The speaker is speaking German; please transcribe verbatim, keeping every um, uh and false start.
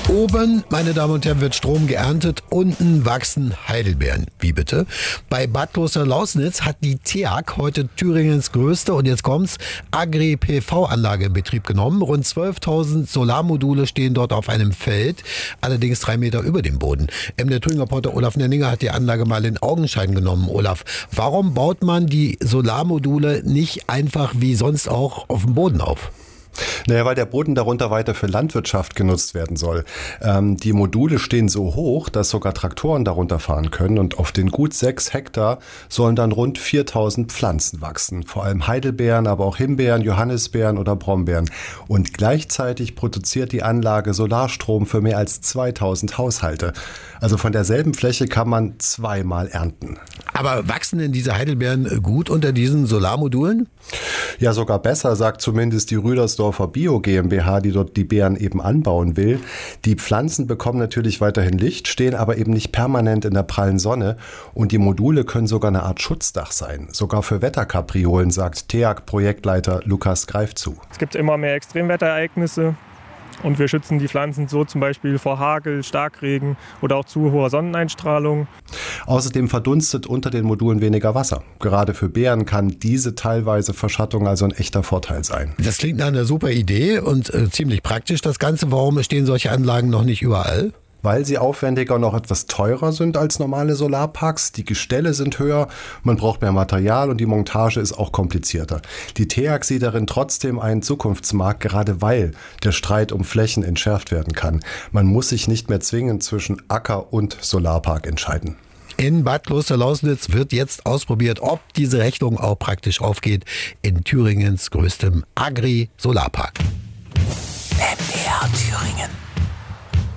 Oben, meine Damen und Herren, wird Strom geerntet, unten wachsen Heidelbeeren. Wie bitte? Bei Bad Klosterlausnitz hat die T E A G heute Thüringens größte, und jetzt kommt's, Agri-P V-Anlage in Betrieb genommen. Rund zwölftausend Solarmodule stehen dort auf einem Feld, allerdings drei Meter über dem Boden. Ähm, der Thüringer Reporter Olaf Nenninger hat die Anlage mal in Augenschein genommen. Olaf, warum baut man die Solarmodule nicht einfach wie sonst auch auf dem Boden auf? Naja, weil der Boden darunter weiter für Landwirtschaft genutzt werden soll. Ähm, die Module stehen so hoch, dass sogar Traktoren darunter fahren können, und auf den gut sechs Hektar sollen dann rund viertausend Pflanzen wachsen. Vor allem Heidelbeeren, aber auch Himbeeren, Johannisbeeren oder Brombeeren. Und gleichzeitig produziert die Anlage Solarstrom für mehr als zweitausend Haushalte. Also von derselben Fläche kann man zweimal ernten. Aber wachsen denn diese Heidelbeeren gut unter diesen Solarmodulen? Ja, sogar besser, sagt zumindest die Rüdersdorfer Bio GmbH, die dort die Beeren eben anbauen will. Die Pflanzen bekommen natürlich weiterhin Licht, stehen aber eben nicht permanent in der prallen Sonne. Und die Module können sogar eine Art Schutzdach sein. Sogar für Wetterkapriolen, sagt T E A G-Projektleiter Lukas Greifzu. Es gibt immer mehr Extremwetterereignisse. Und wir schützen die Pflanzen so zum Beispiel vor Hagel, Starkregen oder auch zu hoher Sonneneinstrahlung. Außerdem verdunstet unter den Modulen weniger Wasser. Gerade für Beeren kann diese teilweise Verschattung also ein echter Vorteil sein. Das klingt nach einer super Idee und äh, ziemlich praktisch das Ganze. Warum stehen solche Anlagen noch nicht überall? Weil sie aufwendiger und auch etwas teurer sind als normale Solarparks. Die Gestelle sind höher, man braucht mehr Material und die Montage ist auch komplizierter. Die T E A G sieht darin trotzdem einen Zukunftsmarkt, gerade weil der Streit um Flächen entschärft werden kann. Man muss sich nicht mehr zwingend zwischen Acker und Solarpark entscheiden. In Bad Klosterlausnitz wird jetzt ausprobiert, ob diese Rechnung auch praktisch aufgeht in Thüringens größtem Agri-Solarpark.